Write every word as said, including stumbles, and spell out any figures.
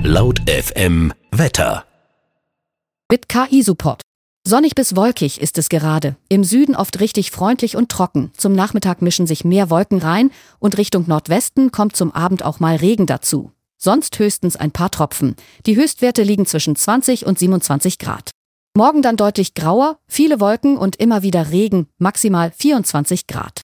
Laut F M Wetter. Mit K I-Support. Sonnig bis wolkig ist es gerade. Im Süden oft richtig freundlich und trocken. Zum Nachmittag mischen sich mehr Wolken rein und Richtung Nordwesten kommt zum Abend auch mal Regen dazu. Sonst höchstens ein paar Tropfen. Die Höchstwerte liegen zwischen zwanzig und siebenundzwanzig Grad. Morgen dann deutlich grauer, viele Wolken und immer wieder Regen, maximal vierundzwanzig Grad.